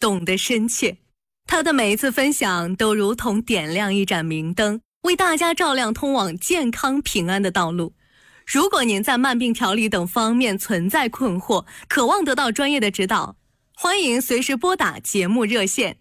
懂得深切。他的每一次分享都如同点亮一盏明灯，为大家照亮通往健康平安的道路。如果您在慢病调理等方面存在困惑，渴望得到专业的指导，欢迎随时拨打节目热线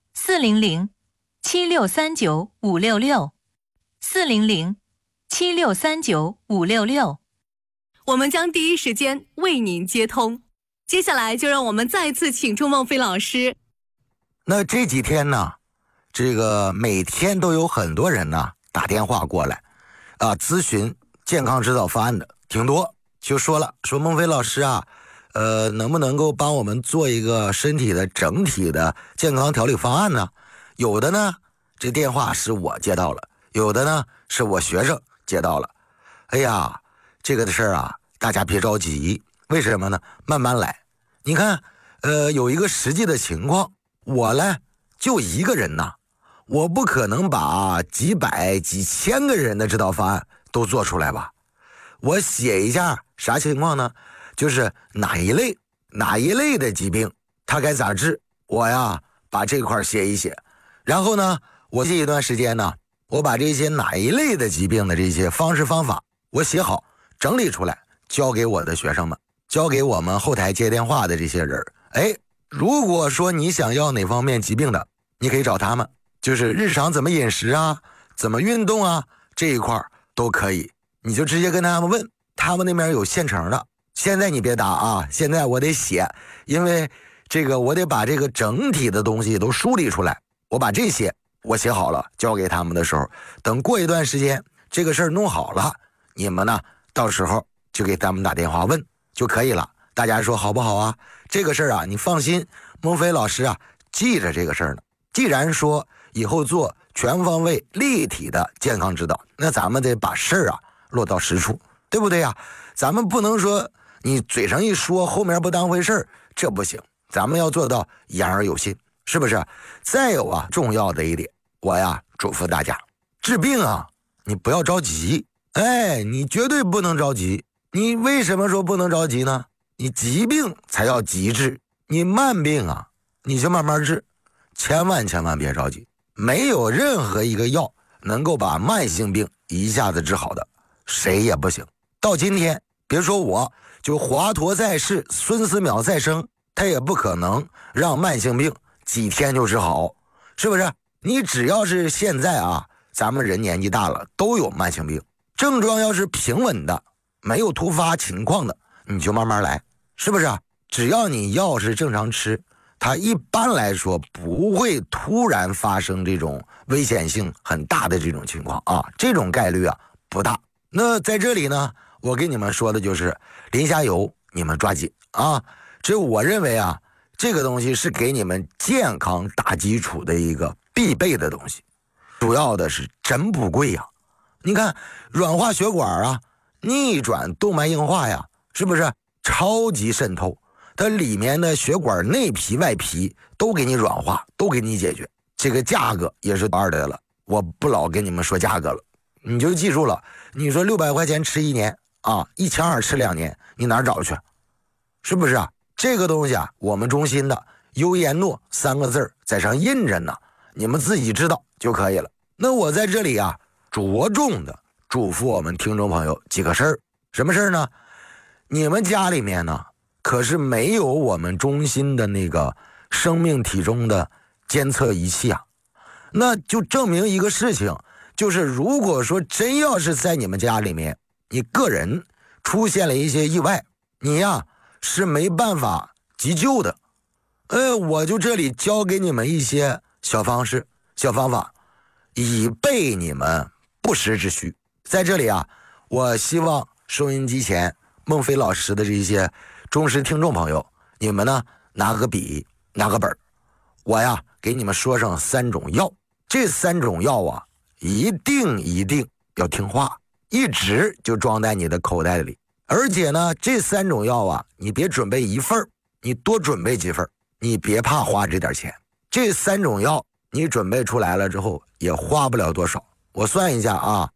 400-7639-566，400-7639-566， 我们将第一时间为您接通。接下来就让我们再次请出孟非老师。 那这几天呢，这个每天都有很多人呢打电话过来咨询健康指导方案的挺多，就说了，说孟非老师啊，能不能够帮我们做一个身体的整体的健康调理方案呢？有的呢，这电话是我接到了，有的呢是我学生接到了。哎呀，这个的事儿啊，大家别着急，为什么呢？慢慢来。你看，有一个实际的情况，我呢就一个人呐，我不可能把几百几千个人的指导方案都做出来吧。我写一下啥情况呢？就是哪一类的疾病它该咋治，我呀把这块写一写。然后呢，我这一段时间呢，我把这些哪一类的疾病的这些方式方法我写好整理出来，交给我的学生们，交给我们后台接电话的这些人。如果说你想要哪方面疾病的，你可以找他们，就是日常怎么饮食啊，怎么运动啊，这一块都可以，你就直接跟他们问，他们那边有现成的。现在你别打啊，现在我得写，因为这个我得把这个整体的东西都梳理出来。我把这些我写好了，交给他们的时候，等过一段时间这个事儿弄好了，你们呢到时候就给他们打电话问就可以了。大家说好不好啊？这个事儿啊，你放心，孟非老师啊记着这个事儿呢。既然说以后做全方位立体的健康指导，那咱们得把事儿啊落到实处，对不对呀？咱们不能说你嘴上一说，后面不当回事儿，这不行。咱们要做到言而有信，是不是？再有啊，重要的一点，我呀嘱咐大家，治病啊，你不要着急，你绝对不能着急。你为什么说不能着急呢？你疾病才要急治，你慢病啊，你就慢慢治，千万别着急。没有任何一个药能够把慢性病一下子治好的，谁也不行。到今天，别说我，就华佗在世，孙思邈在生，他也不可能让慢性病几天就治好，是不是？你只要是现在啊，咱们人年纪大了都有慢性病，症状要是平稳的，没有突发情况的，你就慢慢来，是不是？只要你药是正常吃，它一般来说不会突然发生这种危险性很大的这种情况啊，这种概率啊不大。那在这里呢，我给你们说的就是临下游，你们抓紧啊！这我认为啊，这个东西是给你们健康打基础的一个必备的东西，主要的是真不贵呀。你看软化血管啊，逆转动脉硬化呀，是不是超级渗透？它里面的血管内皮外皮都给你软化，都给你解决。这个价格也是二的了，我不老跟你们说价格了，你就记住了。你说600块钱吃1年啊，1200吃2年，你哪儿找去？是不是啊？这个东西啊，我们中心的优颜诺3个字在上印着呢，你们自己知道就可以了。那我在这里啊，着重的嘱咐我们听众朋友几个事儿。什么事儿呢？你们家里面呢，可是没有我们中心的那个生命体重的监测仪器啊，那就证明一个事情，就是如果说真要是在你们家里面，你个人出现了一些意外，你呀是没办法急救的。我就这里教给你们一些小方式、小方法，以备你们不时之需。在这里啊，我希望收音机前孟非老师的这些忠实听众朋友，你们呢拿个笔拿个本，我呀给你们说上3种药。这3种药啊，一定要听话，一直就装在你的口袋里。而且呢，这3种药啊，你别准备1份，你多准备几份，你别怕花这点钱。这3种药你准备出来了之后也花不了多少，我算一下啊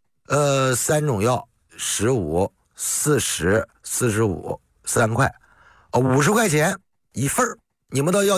，3种药15、40、45，3块，50块钱1份，你们到药店里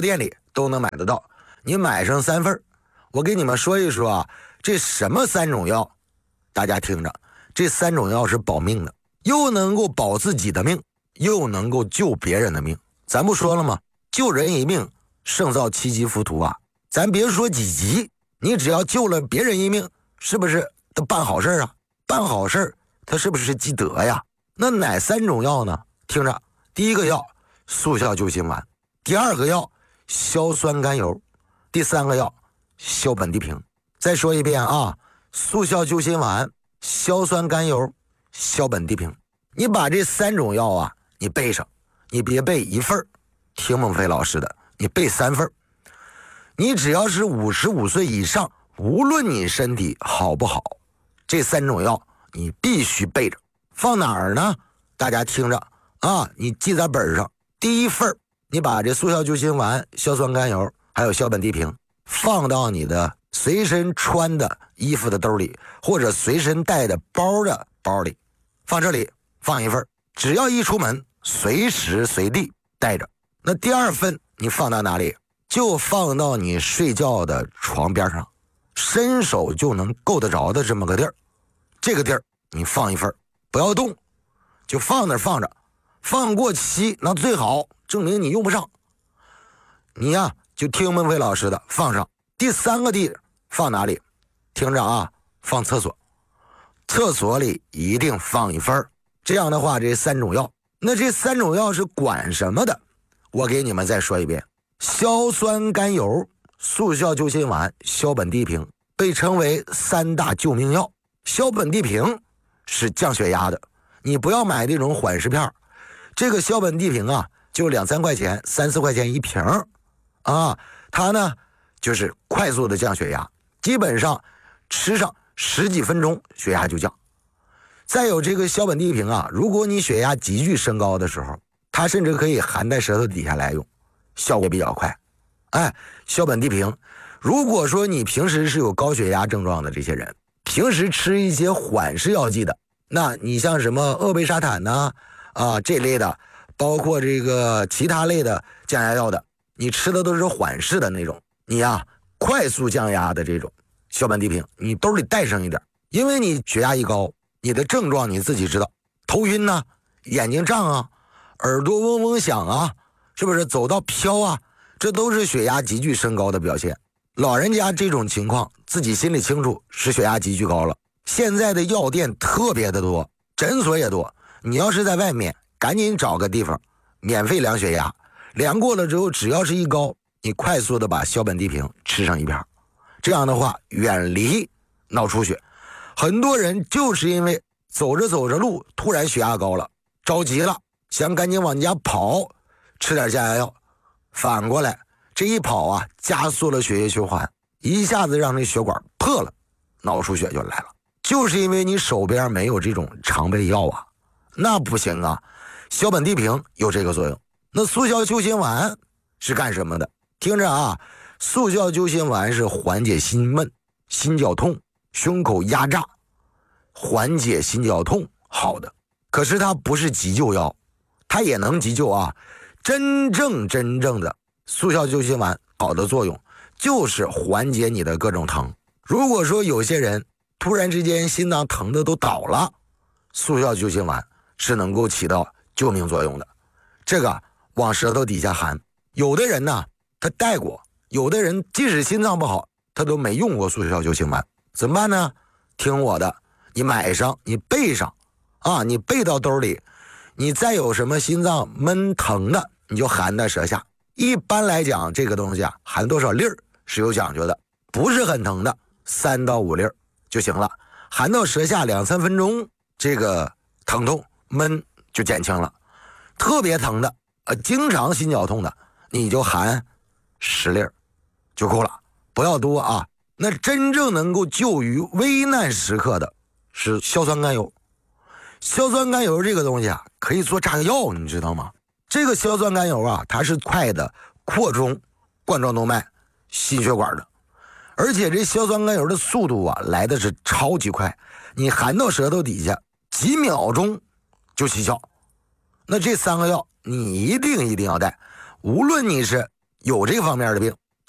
都能买得到。你买上3份，我给你们说一说啊，这什么3种药？大家听着，这3种药是保命的，又能够保自己的命，又能够救别人的命。咱不说了吗？救人一命胜造7级浮屠啊！咱别说几级，你只要救了别人一命，是不是都办好事啊？办好事他是不是积德呀？那哪3种药呢？听着，第一个药速效救心丸，第二个药硝酸甘油，第3个药硝苯地平。再说一遍啊，速效救心丸、硝酸甘油、硝苯地平。你把这3种药啊，你背上，你别背1份，听孟非老师的，你背3份。你只要是55岁以上，无论你身体好不好，这3种药你必须背着。放哪儿呢？大家听着啊，你记在本上。第1份，你把这速效救心丸、硝酸甘油还有硝苯地平放到你的随身穿的衣服的兜里，或者随身带的包的包里，放这里，放1份，只要一出门随时随地带着。那第2份你放到哪里？就放到你睡觉的床边上，伸手就能够得着的这么个地儿。这个地儿你放1份，不要动，就放那儿放着。放过期那最好，证明你用不上。你呀，就听孟非老师的，放上。第3个地放哪里？听着啊，放厕所。厕所里一定放1份。这样的话，这3种药，那这3种药是管什么的？我给你们再说一遍。硝酸甘油、速效救心丸、硝苯地平被称为3大救命药。硝苯地平是降血压的，你不要买那种缓释片。这个硝苯地平啊，就2、3块钱、3、4块钱一瓶啊，它呢就是快速的降血压，基本上吃上10几分钟血压就降。再有这个硝苯地平啊，如果你血压急剧升高的时候，它甚至可以含在舌头底下来用，效果比较快。硝苯地平，如果说你平时是有高血压症状的这些人，平时吃一些缓释药剂的，那你像什么鄂贝沙坦呐这类的，包括这个其他类的降压药的，你吃的都是缓释的那种，你呀快速降压的这种硝苯地平，你兜里带上一点，因为你血压一高，你的症状你自己知道，头晕呐，眼睛胀啊，耳朵嗡嗡响啊，是不是走到飘啊，这都是血压急剧升高的表现。老人家这种情况自己心里清楚，是血压急剧高了。现在的药店特别的多，诊所也多，你要是在外面赶紧找个地方免费量血压，量过了之后，只要是一高，你快速的把硝苯地平吃上1片，这样的话远离脑出血。很多人就是因为走着走着路突然血压高了，着急了，想赶紧往家跑，吃点降压药，反过来这一跑啊，加速了血液循环，一下子让这血管破了，脑出血就来了。就是因为你手边没有这种常备药啊，那不行啊。硝苯地平有这个作用。那速效救心丸是干什么的？听着啊，速效救心丸是缓解心闷、心绞痛、胸口压榨，缓解心绞痛好的。可是它不是急救药，它也能急救啊。真正的速效救心丸好的作用就是缓解你的各种疼。如果说有些人突然之间心脏疼的都倒了，速效救心丸是能够起到救命作用的。这个往舌头底下含，有的人呢他带过，有的人即使心脏不好他都没用过速效救心丸，怎么办呢？听我的，你买上，你备上啊，你备到兜里，你再有什么心脏闷疼的你就含在舌下。一般来讲这个东西啊，含多少粒儿是有讲究的，不是很疼的3到5粒儿就行了，含到舌下2、3分钟，这个疼痛闷就减轻了。特别疼的经常心绞痛的，你就含10粒儿就够了，不要多啊。那真正能够救于危难时刻的是硝酸甘油。硝酸甘油这个东西啊，可以做炸药，你知道吗？这个硝酸甘油啊，它是快的扩充冠状动脉心血管的，而且这硝酸甘油的速度啊来的是超级快，你含到舌头底下几秒钟就起效。那这3个药你一定要带，无论你是有这个方面的病。